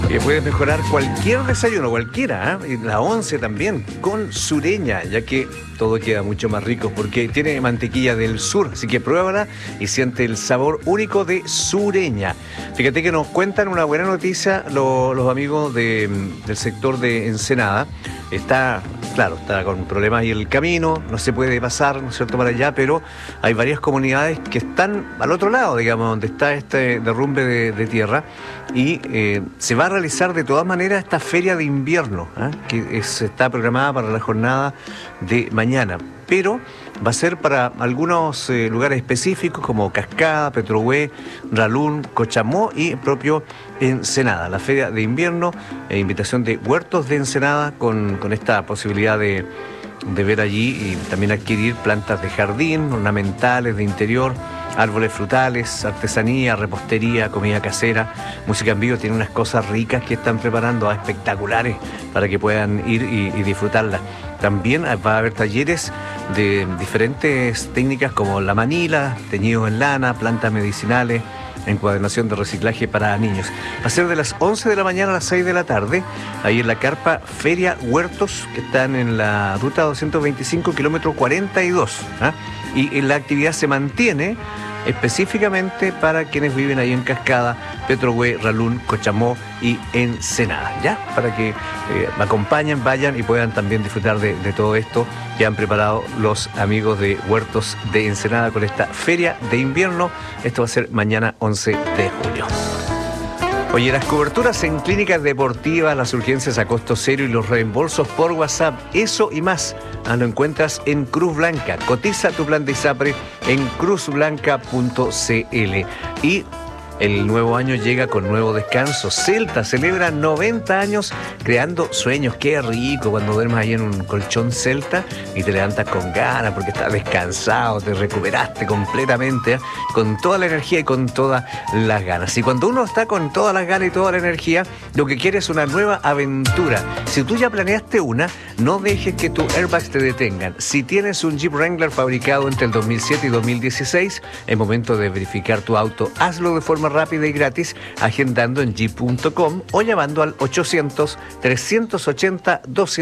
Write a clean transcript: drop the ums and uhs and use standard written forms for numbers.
Puedes mejorar cualquier desayuno, cualquiera, y la once también, con Sureña, ya que todo queda mucho más rico porque tiene mantequilla del sur, así que pruébala y siente el sabor único de Sureña. Fíjate que nos cuentan una buena noticia los amigos del sector de Ensenada. Está con problemas ahí el camino, no se puede pasar, ¿no es cierto?, para allá, pero hay varias comunidades que están al otro lado, digamos, donde está este derrumbe de tierra, y se va a realizar de todas maneras esta feria de invierno, que está programada para la jornada de mañana, pero va a ser para algunos lugares específicos como Cascada, Petrohue, Ralún, Cochamó y el propio Ensenada. La feria de invierno, invitación de Huertos de Ensenada con esta posibilidad de ver allí y también adquirir plantas de jardín, ornamentales, de interior, árboles frutales, artesanía, repostería, comida casera, música en vivo. Tiene unas cosas ricas que están preparando, espectaculares, para que puedan ir y disfrutarlas. También va a haber talleres de diferentes técnicas como la manila, teñidos en lana, plantas medicinales, encuadernación de reciclaje para niños. Va a ser de las 11 de la mañana a las 6 de la tarde, ahí en la carpa Feria Huertos, que están en la ruta 225, kilómetro 42. Y la actividad se mantiene específicamente para quienes viven ahí en Cascada, Petrohue, Ralún, Cochamó y Ensenada, ¿ya? Para que me acompañen, vayan y puedan también disfrutar de todo esto que han preparado los amigos de Huertos de Ensenada con esta feria de invierno. Esto va a ser mañana 11 de julio. Oye, las coberturas en clínicas deportivas, las urgencias a costo cero y los reembolsos por WhatsApp, eso y más, lo encuentras en Cruz Blanca. Cotiza tu plan de ISAPRE en cruzblanca.cl. Y el nuevo año llega con nuevo descanso. Celta celebra 90 años creando sueños. Qué rico cuando duermes ahí en un colchón Celta y te levantas con ganas porque estás descansado, te recuperaste completamente, con toda la energía y con todas las ganas. Y cuando uno está con todas las ganas y toda la energía, lo que quiere es una nueva aventura. Si tú ya planeaste una, no dejes que tus airbags te detengan. Si tienes un Jeep Wrangler fabricado entre el 2007 y 2016, es momento de verificar tu auto. Hazlo de forma rápida y gratis, agendando en jeep.com o llamando al 800-380-200.